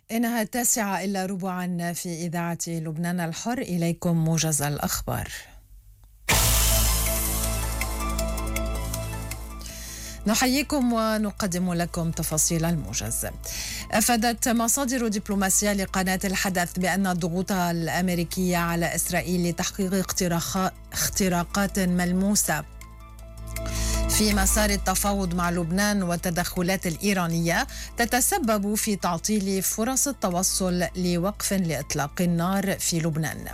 إنها 9:15 في إذاعة لبنان الحر. إليكم موجز الأخبار. نحييكم ونقدم لكم تفاصيل الموجز. أفادت مصادر دبلوماسية لقناة الحدث بأن الضغوط الأمريكية على إسرائيل لتحقيق اختراقات ملموسة في مسار التفاوض مع لبنان والتدخلات الإيرانية تتسبب في تعطيل فرص التوصل لوقف لإطلاق النار في لبنان.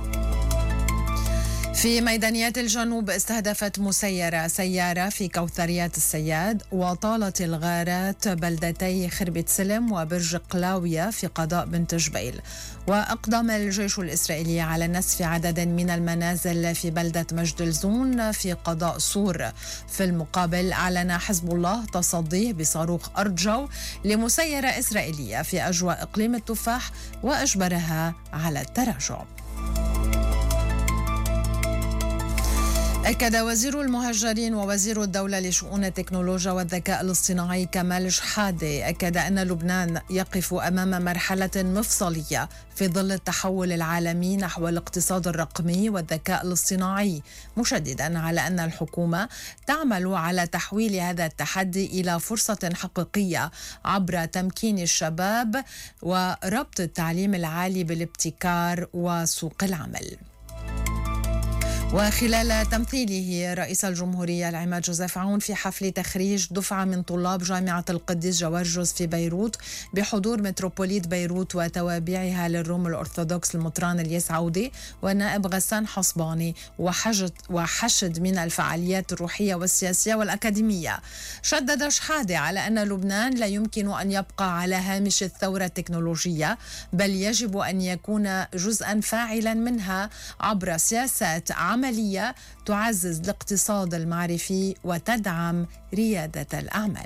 في ميدانيات الجنوب استهدفت مسيرة سيارة في كوثريات السياد وطالت الغارات بلدتي خربة سلم وبرج قلاوية في قضاء بنت جبيل. وأقدم الجيش الإسرائيلي على نسف عدد من المنازل في بلدة مجد الزون في قضاء صور. في المقابل أعلن حزب الله تصديه بصاروخ أرض جو لمسيرة إسرائيلية في أجواء إقليم التفاح وأجبرها على التراجع. أكد وزير المهاجرين ووزير الدولة لشؤون التكنولوجيا والذكاء الاصطناعي كمال شحادة أكد أن لبنان يقف أمام مرحلة مفصلية في ظل التحول العالمي نحو الاقتصاد الرقمي والذكاء الاصطناعي، مشددا على أن الحكومة تعمل على تحويل هذا التحدي إلى فرصة حقيقية عبر تمكين الشباب وربط التعليم العالي بالابتكار وسوق العمل. وخلال تمثيله رئيس الجمهورية العماد جوزيف عون في حفل تخريج دفعة من طلاب جامعة القديس جورجوس في بيروت بحضور متروبوليت بيروت وتوابعها للروم الأرثوذكس المطران الياس عودي والنائب غسان حصباني وحشد من الفعاليات الروحية والسياسية والأكاديمية، شدد شحادة على أن لبنان لا يمكن أن يبقى على هامش الثورة التكنولوجية، بل يجب أن يكون جزءا فاعلا منها عبر سياسات عملية تعزز الاقتصاد المعرفي وتدعم ريادة الأعمال.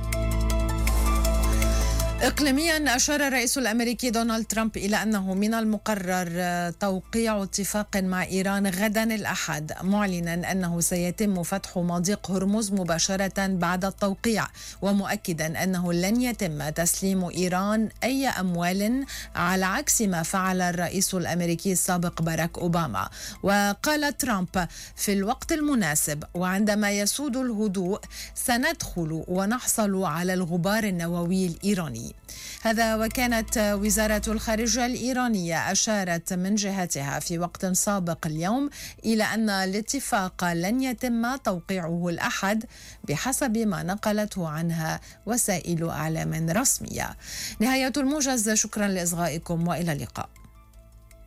إقليميا أشار الرئيس الأمريكي دونالد ترامب إلى أنه من المقرر توقيع اتفاق مع إيران غدا الأحد، معلنا أنه سيتم فتح مضيق هرمز مباشرة بعد التوقيع، ومؤكدا أنه لن يتم تسليم إيران أي أموال على عكس ما فعل الرئيس الأمريكي السابق باراك أوباما. وقال ترامب: في الوقت المناسب وعندما يسود الهدوء سندخل ونحصل على الغبار النووي الإيراني. هذا وكانت وزارة الخارجية الإيرانية أشارت من جهتها في وقت سابق اليوم إلى أن الاتفاق لن يتم توقيعه الأحد بحسب ما نقلته عنها وسائل إعلام رسمية. نهاية الموجز، شكرا لإصغائكم وإلى اللقاء.